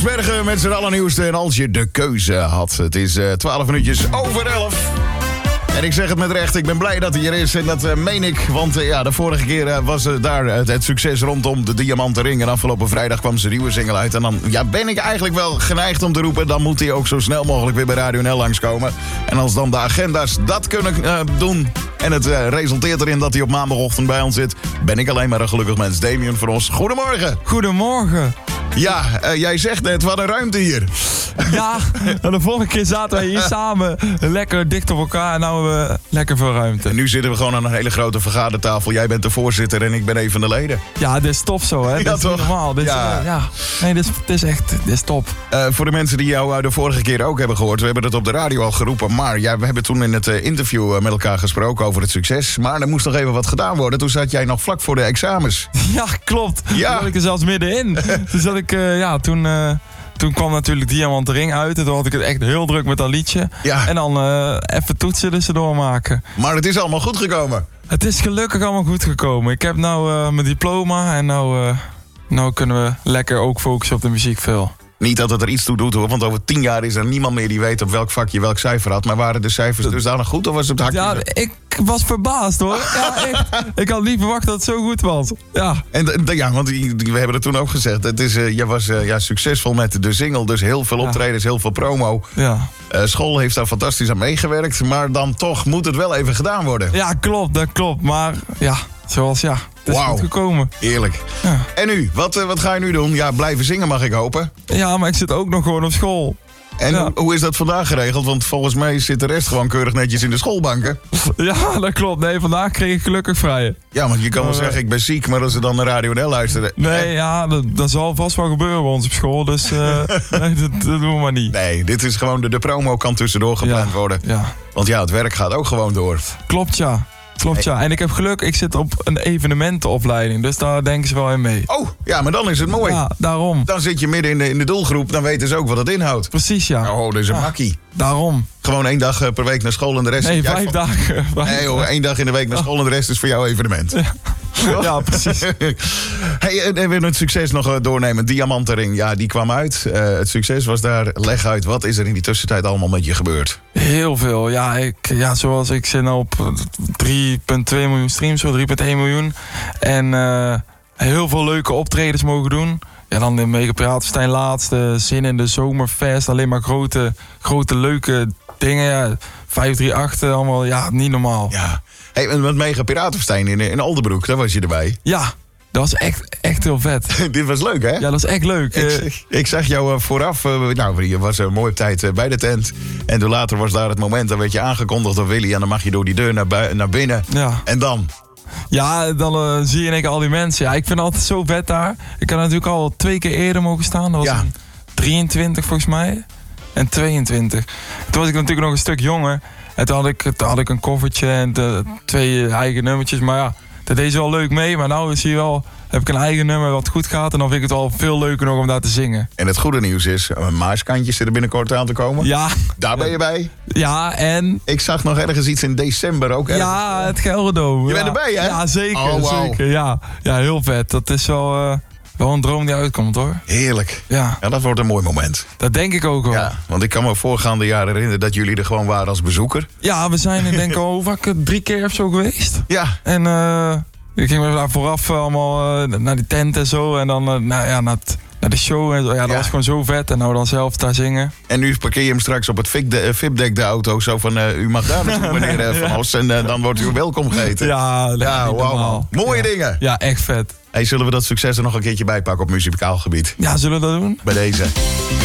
Bergen met z'n allernieuwste en als je de keuze had. Het is 12 minuutjes over 11. En ik zeg het met recht, ik ben blij dat hij er is en dat meen ik. Want de vorige keer was daar het succes rondom de Diamanten Ring. En afgelopen vrijdag kwam zijn nieuwe single uit. En dan ben ik eigenlijk wel geneigd om te roepen, dan moet hij ook zo snel mogelijk weer bij Radio NL langskomen. En als dan de agenda's dat kunnen doen en het resulteert erin dat hij op maandagochtend bij ons zit, ben ik alleen maar een gelukkig mens. Damien van Os, goedemorgen. Goedemorgen. Ja, jij zegt net, wat een ruimte hier. Ja, de vorige keer zaten wij hier samen lekker dicht op elkaar en nu hebben we lekker veel ruimte. En nu zitten we gewoon aan een hele grote vergadertafel. Jij bent de voorzitter en ik ben een van de leden. Ja, dit is top zo, hè? Ja, dit is toch? niet normaal. Nee, dit is top. Voor de mensen die jou de vorige keer ook hebben gehoord, we hebben het op de radio al geroepen, maar we hebben toen in het interview met elkaar gesproken over het succes. Maar er moest nog even wat gedaan worden. Toen zat jij nog vlak voor de examens. Ja, klopt. Ja. Toen zat ik er zelfs middenin. Toen kwam natuurlijk Diamanten Ring uit. En toen had ik het echt heel druk met dat liedje. Ja. En dan even toetsen tussendoor maken. Maar het is allemaal goed gekomen. Het is gelukkig allemaal goed gekomen. Ik heb nou mijn diploma en nou kunnen we lekker ook focussen op de muziek veel. Niet dat het er iets toe doet hoor, want over 10 jaar is er niemand meer die weet op welk vak je welk cijfer had. Maar waren de cijfers dus daar nog goed of was het hakje? Ja, ik was verbaasd hoor. Ja, echt. Ik had niet verwacht dat het zo goed was. Ja. En want we hebben het toen ook gezegd. Je was succesvol met de single, dus heel veel optredens, heel veel promo. Ja. School heeft daar fantastisch aan meegewerkt, maar dan toch moet het wel even gedaan worden. Ja, klopt, dat klopt. Maar ja, het is goed gekomen. Eerlijk. Ja. En nu? Wat ga je nu doen? Ja, blijven zingen mag ik hopen. Ja, maar ik zit ook nog gewoon op school. En hoe is dat vandaag geregeld? Want volgens mij zit de rest gewoon keurig netjes in de schoolbanken. Ja, dat klopt. Nee, vandaag kreeg ik gelukkig vrij. Ja, want je kan wel zeggen, ik ben ziek, maar als ze dan naar Radio NL luisteren... Nee, dat zal vast wel gebeuren bij ons op school. Dus nee, dat doen we maar niet. Nee, dit is gewoon de promo kan tussendoor gepland worden. Ja. Want het werk gaat ook gewoon door. Klopt, ja. En ik heb geluk, ik zit op een evenementenopleiding. Dus daar denken ze wel in mee. Oh, ja, maar dan is het mooi. Ja, daarom. Dan zit je midden in de doelgroep, dan weten ze ook wat het inhoudt. Precies, ja. Oh, dat is een makkie. Daarom. Gewoon 1 dag per week naar school en de rest... Nee, 5 dagen. Nee hoor, 1 dag in de week naar school en de rest is voor jou evenement. Ja, precies. Hey, en we willen het succes nog doornemen. Diamanten Ring, die kwam uit. Het succes was daar. Leg uit, wat is er in die tussentijd allemaal met je gebeurd? Heel veel. Zoals ik zit nou op 3,2 miljoen streams, 3,1 miljoen. En heel veel leuke optredens mogen doen. Ja, dan de Mega Piratenfestijn laatste, Zin in de Zomerfest. Alleen maar grote leuke dingen. Ja. 538, allemaal, niet normaal. Ja. Hey, en met Mega Piratenfestijn in Alderbroek, daar was je erbij. Ja, dat was echt heel vet. Dit was leuk, hè? Ja, dat is echt leuk. Ik zag jou vooraf, je was mooi op tijd bij de tent. En toen later was daar het moment, dan werd je aangekondigd door Willy. En dan mag je door die deur naar binnen. Ja. En dan? Ja, dan zie je in één keer al die mensen. Ja, ik vind het altijd zo vet daar. Ik had natuurlijk al 2 keer eerder mogen staan. Dat was in 23 volgens mij. En 22. Toen was ik natuurlijk nog een stuk jonger. En toen had ik een koffertje en 2 eigen nummertjes. Maar ja, dat deed ze wel leuk mee. Maar nou zie je wel, heb ik een eigen nummer wat goed gaat. En dan vind ik het wel veel leuker nog om daar te zingen. En het goede nieuws is, Maaskantjes zit er binnenkort aan te komen. Ja. Daar ben je bij. Ja, en... Ik zag nog ergens iets in december ook. Ja, het Gelredome. Je bent erbij, hè? Ja, zeker. Oh, wow. Zeker. Ja, heel vet. Dat is wel een droom die uitkomt, hoor. Heerlijk. Ja, dat wordt een mooi moment. Dat denk ik ook wel. Ja, want ik kan me voorgaande jaren herinneren dat jullie er gewoon waren als bezoeker. Ja, we zijn denk ik al vaak 3 keer of zo geweest. Ja. En ik ging daar vooraf allemaal naar die tent en zo. En dan naar de show en zo. Ja, dat was gewoon zo vet. En nou dan zelf daar zingen. En nu parkeer je hem straks op het VIP-dek, de auto. Zo van, u mag daar naartoe, meneer Van Os. En dan wordt u welkom geheten. Ja, wow. Mooie dingen. Ja, echt vet. Hey, zullen we dat succes er nog een keertje bij pakken op muzikaal gebied? Ja, zullen we dat doen? Bij deze.